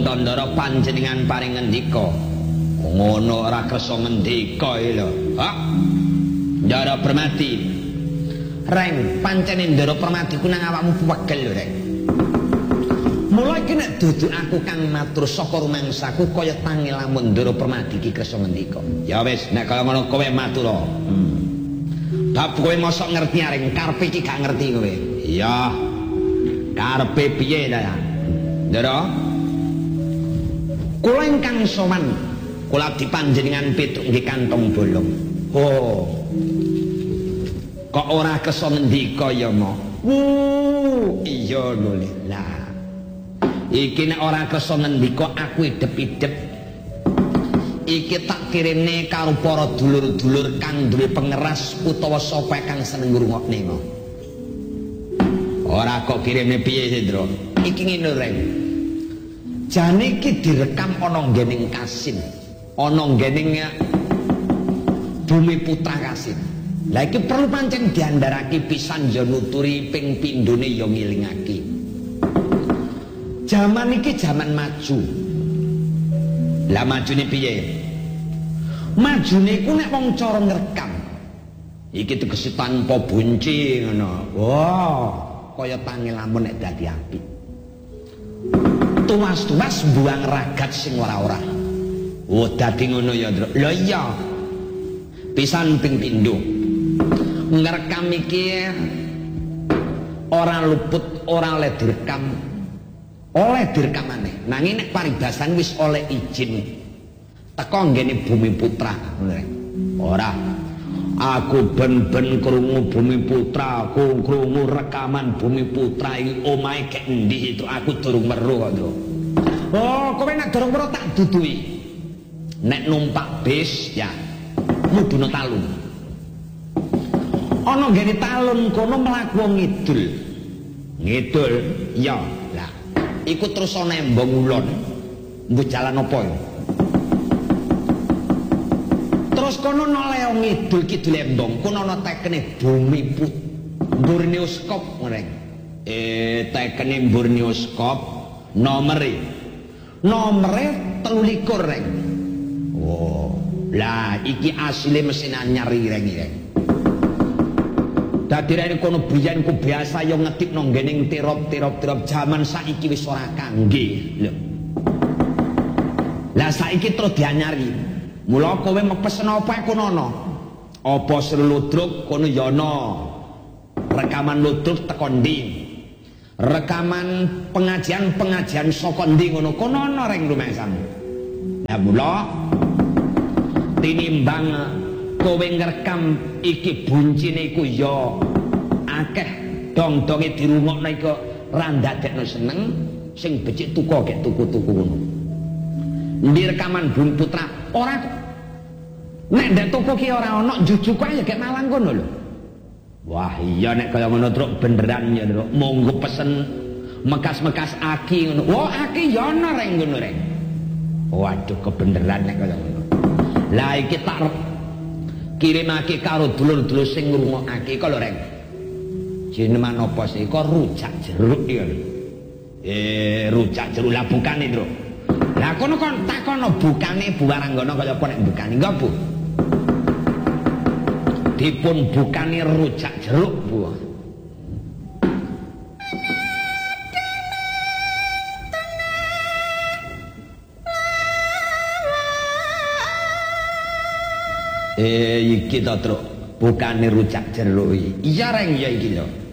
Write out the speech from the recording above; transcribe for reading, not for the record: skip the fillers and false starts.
Tandara panjenengan paring ngendika. Ngono ora kersa ngendika lho. Ha? Ndara Permati. Reng, pancene Ndara Permati ku nang awakmu pegel lho, Reng. Mula iki nek dudu aku kang matur saka rumangsaku kaya tangi lamun Ndara Permati iki kersa ngendika. Ya wis, nek kaya ngono kowe matur. Bab kowe mosok ngerti areng karepe iki gak ngerti kowe. Iya. Karepe piye ta? Ndara? Kula ingkang sowan, kula dipanjenengan Petruk nggih kantong bolong. Oh. Kok ora kersa ngendika ya, Mo? Iya lho. Lah. Iki nek ora kersa ngendika aku idep-idep. Iki tak kirimne karo para dulur-dulur kang duwe pengeras utawa sapa kang seneng ngrungokne mo. Ora kok kirimne piye sih, Ndra? Iki ngene reng. Jane iki direkam ana nggening Kasin, ana nggening Bumi Putra Kasin. Lah iki perlu pancen diandharake pisan ya nuturi ping pindhone ya ngilingake. Zaman iki zaman maju. Lah majune piye? Majune ku nek wong cara ngrekam. Iki tegese tanpa bunci ngono. Wah, kaya tangi lamun nek dadi apik. Tuwas-tuwas buang ragat sing ora-ora. Oh, dadi ngono ya, Ndra. Lah iya. Pisan ping pindho. Ngrekam iki ora luput, ora oleh direkam. Oleh direkam maneh. Nanging nek paribasan wis oleh izin teko nggene Bumi Putra. Ora. Aku ben-ben krungu Bumi Putra, aku krungu rekaman Bumi Putra iki omahe gek endi itu aku durung weruh kok, Ndra. Oh, kowe nek durung weruh tak duduhi. Nek numpak bis ya mudune talun. Ana nggene talun kono mlaku ngidul. Ngidul, ya. Lah iku terus ana embong ulon. Mbok jalan apa ya? Terus kono ana leong ngidul kidul embong, kono ana tekene Bumi Putra. Borneoskop ngreng. Tekene Borneoskop nomere 23 reng. Oh, lah iki asile mesin anyar reng. Dadi rene kono biyen ku biasa yo ngetipno nggening tirop jaman saiki wis ora kangge. Lho. Lah saiki terus dianyari. Mula kowe mepesen apa kono ana? Apa Ludruk kono ya ana. Rekaman Ludruk teko ndi? Rekaman pengajian saka ndi ngono kono ana reng rumangsamu. Lah mula tinimbang kowe ngrekam iki buncine iku ya akeh dong-donge dirungokno iku ra ndadekno seneng sing becik tuku gek tuku-tuku ngono. Ndi rekaman Bumi Putra ora nek ndek tuku ki ora ana jujuk ae gek Malang kono lho. Wah iya nek kaya ngono truk beneran ya truk monggo pesen mekas-mekas aki ngono. Wah aki ya ana reng ngono reng. Waduh kebeneran nek kaya ngono. Lah iki tak kirimake karo dulur-dulur sing ngrungokake kok lho reng. Jenengan apa sih kok rujak jeruk ya lho. Rujak jeruk lah bukane truk. Lah kono kon takono bukane Bu Waranggana kaya apa nek bukane engko Bu? Dipun bukane rujak jeruk Bu. Iki to, Truk. Bukane rujak jeruk iki. Iya reng ya iki lho.